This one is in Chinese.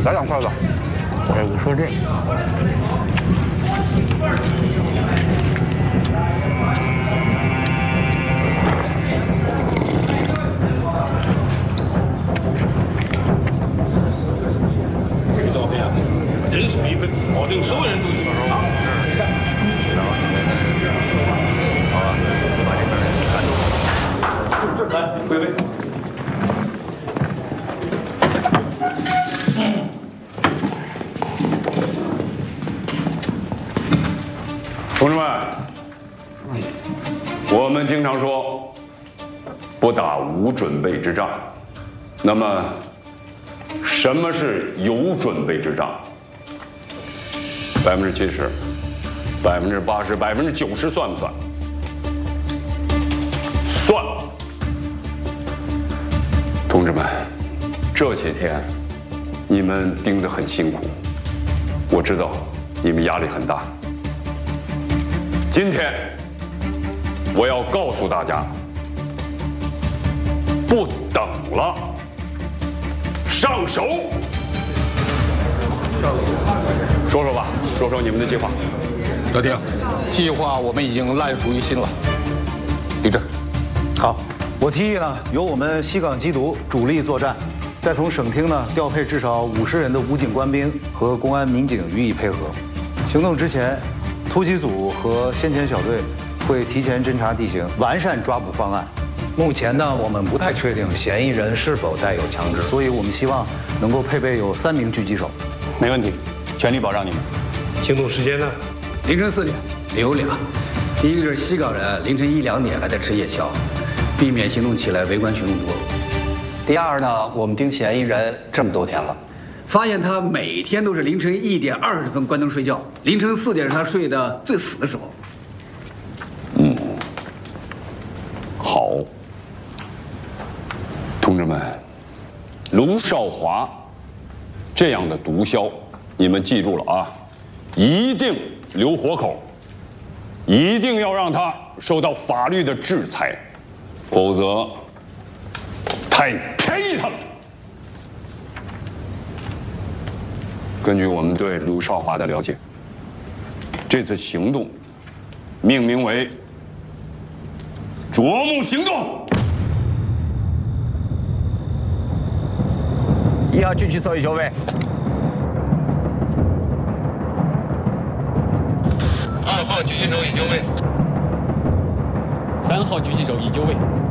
来2筷子。这个说这。 这个照片啊，人手1份，保证所有人都有收藏。 好了，把这份全都来归位。 同志们，我们经常说不打无准备之仗，那么什么是有准备之仗？70%、80%、90%算不算？算。同志们，这些天你们盯得很辛苦，我知道你们压力很大。今天我要告诉大家，不等了，上手！说吧，说你们的计划。 德定，计划我们已经烂熟于心了。李正， 好，我提议呢，由我们西港缉毒主力作战，再从省厅呢调配至少50人的武警官兵和公安民警予以配合。行动之前，突击组和先遣小队会提前侦察地形，完善抓捕方案。目前呢，我们不太确定嫌疑人是否带有枪支，所以我们希望能够配备有3名狙击手。 没问题，全力保障你们。 行动时间呢？ 凌晨4点，理由2。第一个是西港人凌晨1、2点还在吃夜宵，避免行动起来围观群众多。第二呢，我们盯嫌疑人这么多天了，发现他每天都是凌晨1点20分关灯睡觉，凌晨4点是他睡得最死的时候。 好，同志们，卢少华这样的毒枭，你们记住了啊，一定留活口，一定要让他受到法律的制裁，否则太便宜他了。根据我们对卢少华的了解，这次行动命名为“啄木行动”。 1号狙击手已就位。 2号狙击手已就位。 3号狙击手已就位。